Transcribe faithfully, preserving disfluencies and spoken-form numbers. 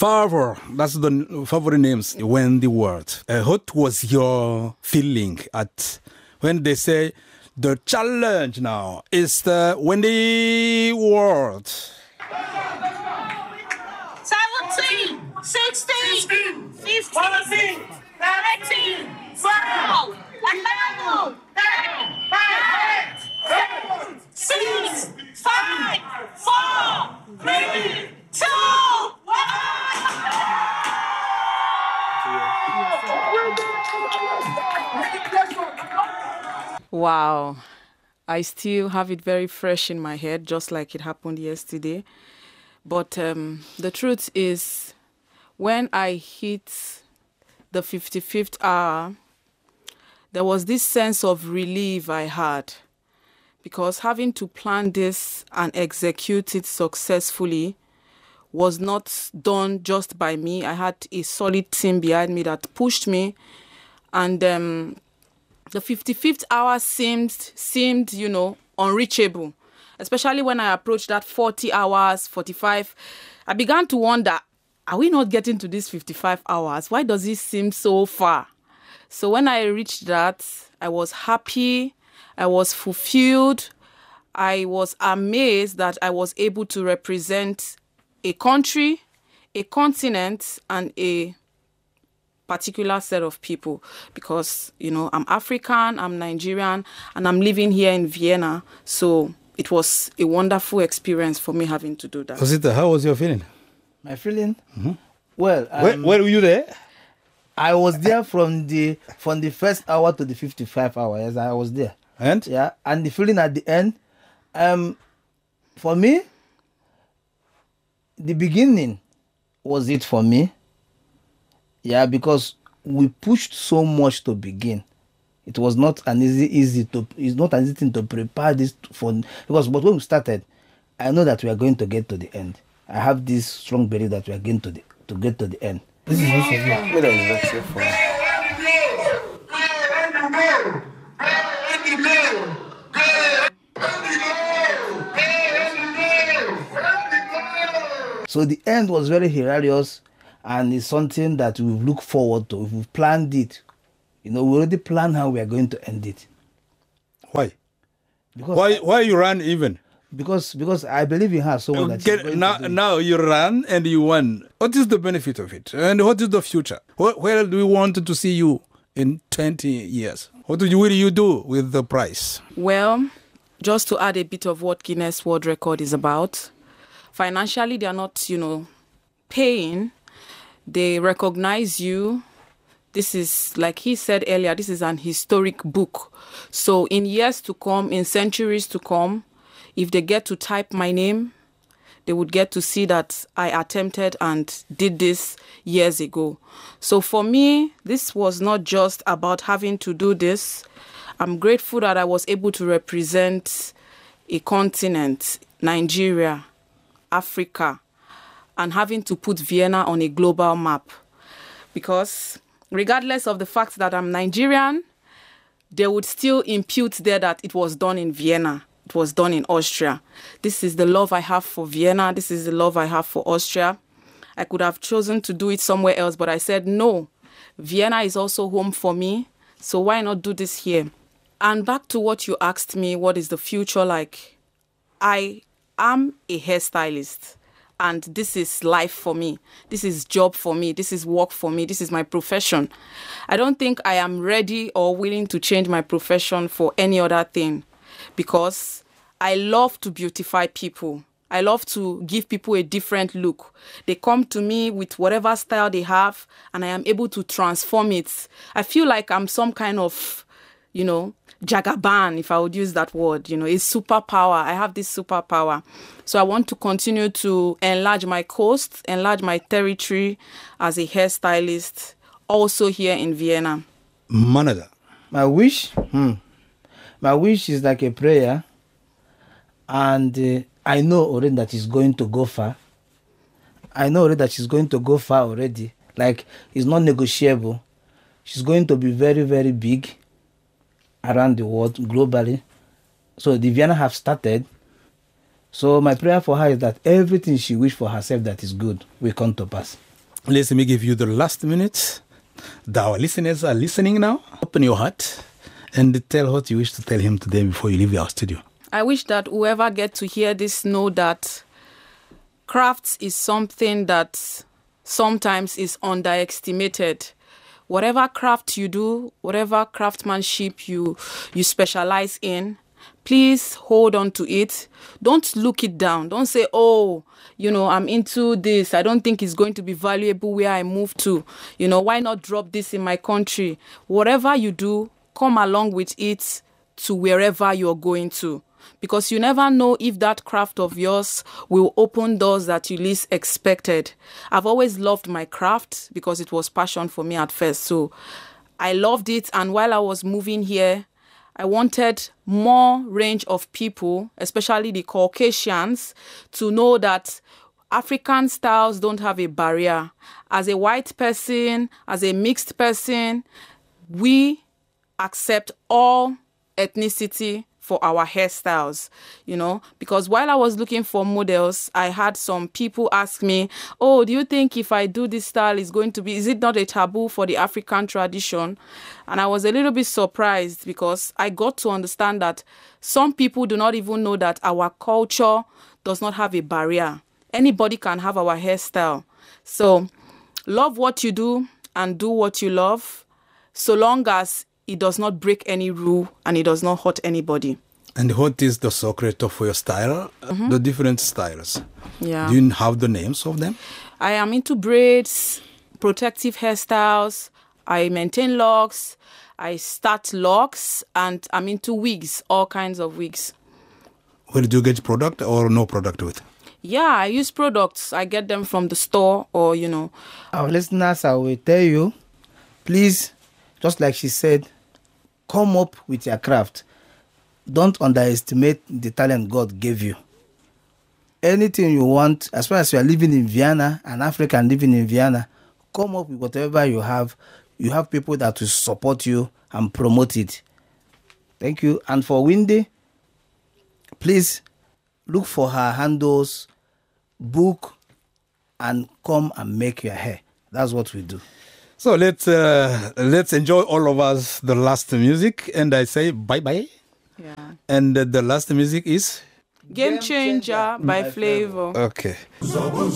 Favor, that's the favorite names when the word. Uh, what was your feeling at when they say the challenge now is the Wendy World? seventeen, sixteen, fifteen, nineteen, twelve, eleven, ten, seven, six, five, four, three, two, Wow. I still have it very fresh in my head, just like it happened yesterday. But um, the truth is, when I hit the fifty-fifth hour, there was this sense of relief I had, because having to plan this and execute it successfully was not done just by me. I had a solid team behind me that pushed me, and um, the fifty-fifth hour seemed, seemed, you know, unreachable, especially when I approached that forty hours, forty-five. I began to wonder, are we not getting to these fifty-five hours? Why does it seem so far? So when I reached that, I was happy, I was fulfilled, I was amazed that I was able to represent a country, a continent, and a particular set of people, because, you know, I'm African, I'm Nigerian, and I'm living here in Vienna. So it was a wonderful experience for me having to do that. Osita, how was your feeling? My feeling? Mm-hmm. Well, um, where, where were you there? I was there from the from the first hour to the fifty-five hours. I was there. And? Yeah, and the feeling at the end, um, for me, the beginning was it for me. Yeah, because we pushed so much to begin. It was not an easy, easy to. It's not an easy thing to prepare this for. Because, but when we started, I know that we are going to get to the end. I have this strong belief that we are going to the, to get to the end. This is what for for. So the end was very hilarious, and it's something that we look forward to. If we've planned it, you know, we already planned how we are going to end it. Why? Because why? Why you run even? Because because I believe in her so much. That Get, now, now you run and you won. What is the benefit of it? And what is the future? Where, where do we want to see you in twenty years? What do you, will you do with the prize? Well, just to add a bit of what Guinness World Record is about, financially they are not, you know, paying. They recognize you. This is, like he said earlier, this is an historic book. So in years to come, in centuries to come, if they get to type my name, they would get to see that I attempted and did this years ago. So for me, this was not just about having to do this. I'm grateful that I was able to represent a continent, Nigeria, Africa, and having to put Vienna on a global map. Because regardless of the fact that I'm Nigerian, they would still impute there that it was done in Vienna. It was done in Austria. This is the love I have for Vienna. This is the love I have for Austria. I could have chosen to do it somewhere else, but I said, no, Vienna is also home for me. So why not do this here? And back to what you asked me, what is the future like? I am a hairstylist, and this is life for me. This is job for me. This is work for me. This is my profession. I don't think I am ready or willing to change my profession for any other thing, because I love to beautify people. I love to give people a different look. They come to me with whatever style they have, and I am able to transform it. I feel like I'm some kind of, you know, Jagaban, if I would use that word. You know, it's superpower. I have this superpower. So I want to continue to enlarge my coast, enlarge my territory as a hairstylist, also here in Vienna. Manager. My wish? Hmm. My wish is like a prayer, and uh, I know already that it's going to go far. I know already that she's going to go far already. Like, it's not negotiable. She's going to be very, very big around the world, globally. So the Vienna have started. So my prayer for her is that everything she wished for herself that is good will come to pass. Let me give you the last minute. Our listeners are listening now. Open your heart and tell what you wish to tell him today before you leave our studio. I wish that whoever gets to hear this know that crafts is something that sometimes is underestimated. Whatever craft you do, whatever craftsmanship you you specialize in, please hold on to it. Don't look it down. Don't say, oh, you know, I'm into this. I don't think it's going to be valuable where I move to. You know, why not drop this in my country? Whatever you do, come along with it to wherever you're going to. Because you never know if that craft of yours will open doors that you least expected. I've always loved my craft because it was passion for me at first. So I loved it. And while I was moving here, I wanted more range of people, especially the Caucasians, to know that African styles don't have a barrier. As a white person, as a mixed person, we accept all ethnicity for our hairstyles, you know, because while I was looking for models, I had some people ask me, oh, do you think if I do this style is going to be, is it not a taboo for the African tradition? And I was a little bit surprised because I got to understand that some people do not even know that our culture does not have a barrier. Anybody can have our hairstyle. So love what you do and do what you love, so long as it does not break any rule and it does not hurt anybody. And what is the secret of your style? Mm-hmm. The different styles. Yeah. Do you have the names of them? I am into braids, protective hairstyles. I maintain locks. I start locks, and I'm into wigs, all kinds of wigs. Where do you get product or no product with? Yeah, I use products. I get them from the store or, you know. Our listeners, I will tell you, please, just like she said, come up with your craft. Don't underestimate the talent God gave you. Anything you want, as far as you are living in Vienna, an African living in Vienna, come up with whatever you have. You have people that will support you and promote it. Thank you. And for Wendy, please look for her handles, book, and come and make your hair. That's what we do. So let's uh, let's enjoy all of us the last music, and I say bye bye. Yeah. And uh, the last music is Game Changer by Flavor. okay.